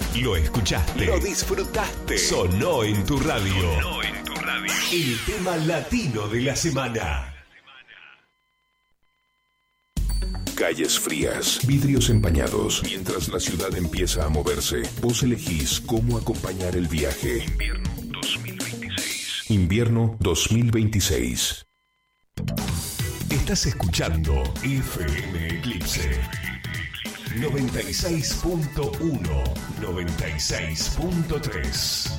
Lo escuchaste. Lo disfrutaste. Sonó en tu radio. El tema latino de la semana. Calles frías, vidrios empañados. Mientras la ciudad empieza a moverse, vos elegís cómo acompañar el viaje. Invierno 2026. Invierno 2026. Estás escuchando FM Eclipse 96.1, 96.3.